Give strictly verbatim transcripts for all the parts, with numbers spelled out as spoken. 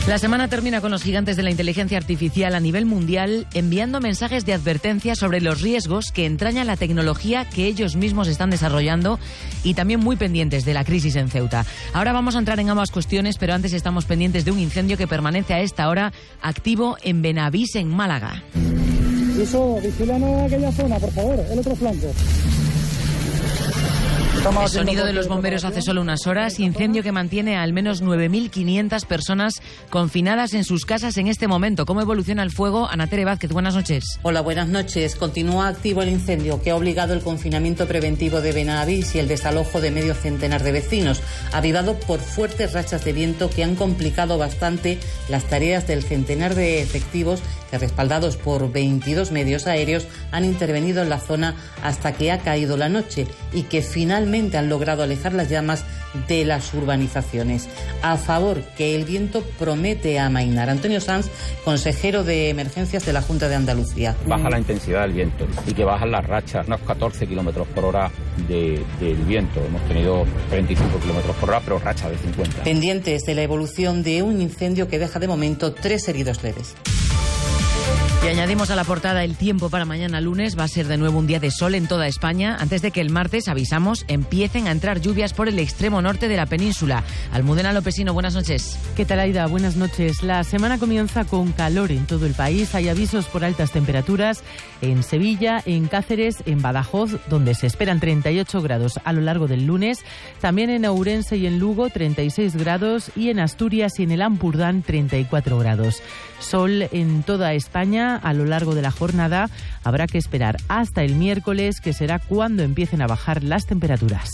La semana termina con los gigantes de la inteligencia artificial a nivel mundial enviando mensajes de advertencia sobre los riesgos que entraña la tecnología que ellos mismos están desarrollando y también muy pendientes de la crisis en Ceuta. Ahora vamos a entrar en ambas cuestiones, pero antes estamos pendientes de un incendio que permanece a esta hora activo en Benavís, en Málaga. Eso, vigílanos aquella zona, por favor, el otro flanco. El sonido de los bomberos hace solo unas horas, incendio que mantiene a al menos nueve mil quinientas personas confinadas en sus casas en este momento. ¿Cómo evoluciona el fuego? Ana Tere Vázquez, buenas noches. Hola, buenas noches. Continúa activo el incendio que ha obligado el confinamiento preventivo de Benavís y el desalojo de medio centenar de vecinos, avivado por fuertes rachas de viento que han complicado bastante las tareas del centenar de efectivos que, respaldados por veintidós medios aéreos, han intervenido en la zona hasta que ha caído la noche y que finalmente han logrado alejar las llamas de las urbanizaciones. A favor, que el viento promete amainar. Antonio Sanz, consejero de emergencias de la Junta de Andalucía. Baja la intensidad del viento y que bajan las rachas, unos catorce kilómetros por hora de, del viento. Hemos tenido treinta y cinco kilómetros por hora, pero rachas de cincuenta. Pendientes de la evolución de un incendio que deja de momento tres heridos leves. Y añadimos a la portada el tiempo para mañana lunes. Va a ser de nuevo un día de sol en toda España, antes de que el martes, avisamos, empiecen a entrar lluvias por el extremo norte de la península. Almudena Lopesino, buenas noches. ¿Qué tal, Aida? Buenas noches. La semana comienza con calor en todo el país. Hay avisos por altas temperaturas en Sevilla, en Cáceres, en Badajoz, donde se esperan treinta y ocho grados a lo largo del lunes. También en Ourense y en Lugo, treinta y seis grados. Y en Asturias y en el Ampurdán, treinta y cuatro grados. Sol en toda España. A lo largo de la jornada habrá que esperar hasta el miércoles, que será cuando empiecen a bajar las temperaturas.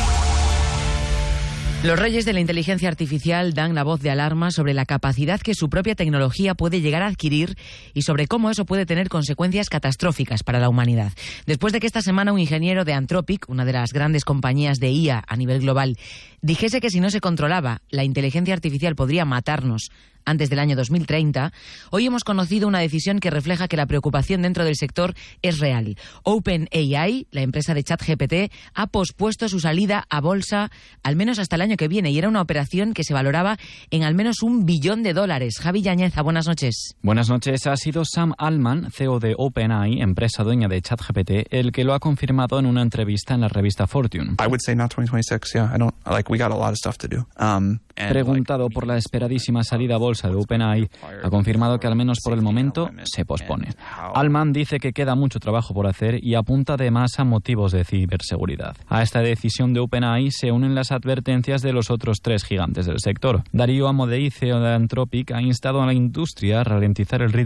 Los reyes de la inteligencia artificial dan la voz de alarma sobre la capacidad que su propia tecnología puede llegar a adquirir y sobre cómo eso puede tener consecuencias catastróficas para la humanidad. Después de que esta semana un ingeniero de Anthropic, una de las grandes compañías de I A a nivel global, dijese que si no se controlaba, la inteligencia artificial podría matarnos antes del año dos mil treinta, hoy hemos conocido una decisión que refleja que la preocupación dentro del sector es real. OpenAI, la empresa de ChatGPT, ha pospuesto su salida a bolsa al menos hasta el año que viene y era una operación que se valoraba en al menos un billón de dólares. Javi Yañeza, buenas noches. Buenas noches. Ha sido Sam Altman, C E O de OpenAI, empresa dueña de ChatGPT, el que lo ha confirmado en una entrevista en la revista Fortune. I would say not twenty twenty-six, yeah. I don't, like, we got a lot of stuff to do. Um, Preguntado por la esperadísima salida a bolsa de OpenAI, ha confirmado que al menos por el momento se pospone. Altman dice que queda mucho trabajo por hacer y apunta además a motivos de ciberseguridad. A esta decisión de OpenAI se unen las advertencias de los otros tres gigantes del sector. Darío Amodei, C E O de Anthropic, ha instado a la industria a ralentizar el ritmo